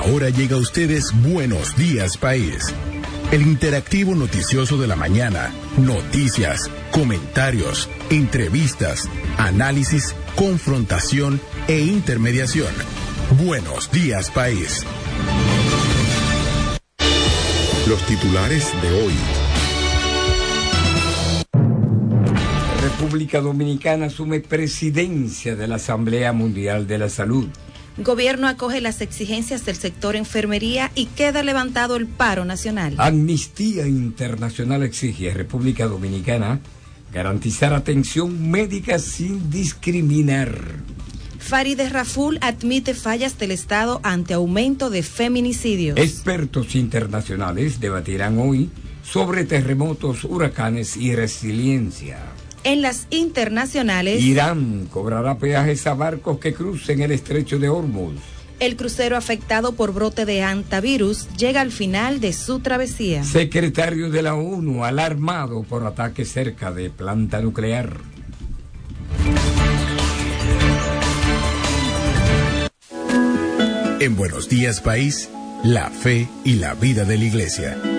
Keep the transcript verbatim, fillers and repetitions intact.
Ahora llega a ustedes Buenos Días País, el interactivo noticioso de la mañana. Noticias, comentarios, entrevistas, análisis, confrontación e intermediación. Buenos Días País. Los titulares de hoy. República Dominicana asume presidencia de la Asamblea Mundial de la Salud. Gobierno acoge las exigencias del sector enfermería y queda levantado el paro nacional. Amnistía Internacional exige a República Dominicana garantizar atención médica sin discriminar. Farideh Raful admite fallas del Estado ante aumento de feminicidios. Expertos internacionales debatirán hoy sobre terremotos, huracanes y resiliencia. En las internacionales, Irán cobrará peajes a barcos que crucen el estrecho de Hormuz. El crucero afectado por brote de hantavirus llega al final de su travesía. Secretario de la ONU alarmado por ataque cerca de planta nuclear. En Buenos Días País, la fe y la vida de la Iglesia.